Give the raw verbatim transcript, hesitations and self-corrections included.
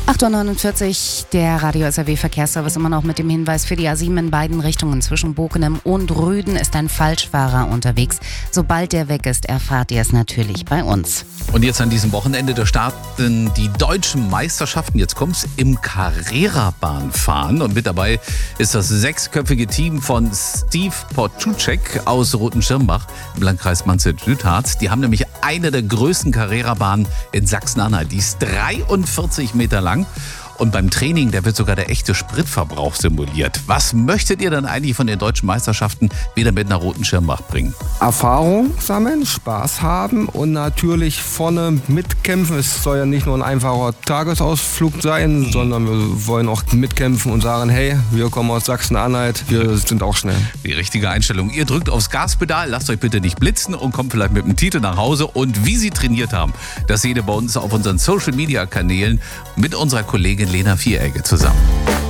acht Uhr neunundvierzig, der Radio S R W Verkehrsservice immer noch mit dem Hinweis für die A sieben in beiden Richtungen. Zwischen Bokenem und Rüden ist ein Falschfahrer unterwegs. Sobald der weg ist, erfahrt ihr es natürlich bei uns. Und jetzt an diesem Wochenende, da starten die deutschen Meisterschaften. Jetzt kommt's im Carrera-Bahnfahren. Und mit dabei ist das sechsköpfige Team von Steve Portucek aus Rotenschirmbach im Landkreis Manstedt-Südharz. Die haben nämlich eine der größten Carrera-Bahnen in Sachsen-Anhalt. Die ist dreiundvierzig Meter lang. Und beim Training, da wird sogar der echte Spritverbrauch simuliert. Was möchtet ihr denn eigentlich von den deutschen Meisterschaften wieder mit nach Rotenschirmbach bringen? Erfahrung sammeln, Spaß haben und natürlich vorne mitkämpfen. Es soll ja nicht nur ein einfacher Tagesausflug sein, mhm. sondern wir wollen auch mitkämpfen und sagen, hey, wir kommen aus Sachsen-Anhalt, wir sind auch schnell. Die richtige Einstellung. Ihr drückt aufs Gaspedal, lasst euch bitte nicht blitzen und kommt vielleicht mit dem Titel nach Hause. Und wie sie trainiert haben, das seht ihr bei uns auf unseren Social-Media-Kanälen mit unserer Kollegin Lena Vieregge zusammen.